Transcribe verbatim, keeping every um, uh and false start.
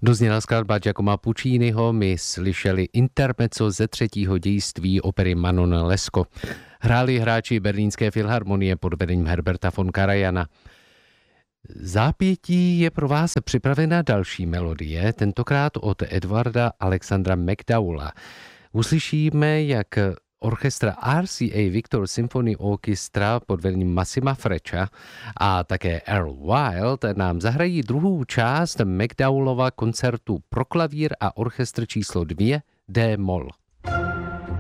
Dozněla skladba Giacomo Pucciniho, my slyšeli intermezzo ze třetího dějství opery Manon Lescaut. Hráli hráči Berlínské filharmonie pod vedením Herberta von Karajana. Zápětí je pro vás připravena další melodie, tentokrát od Edwarda Alexandra McDowella. Uslyšíme, jak orchestra R C A Victor Symphony Orchestra pod vedením Massima Freccia a také Earl Wild nám zahrají druhou část McDowellova koncertu pro klavír a orchestr číslo dvě D moll.